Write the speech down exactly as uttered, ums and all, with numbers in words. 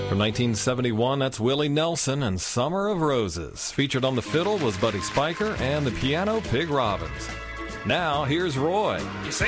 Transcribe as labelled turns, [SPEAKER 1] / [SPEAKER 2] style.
[SPEAKER 1] From nineteen seventy-one, that's Willie Nelson and Summer of Roses. Featured on the fiddle was Buddy Spicher and the piano, Pig Robbins. Now, here's Roy.
[SPEAKER 2] You say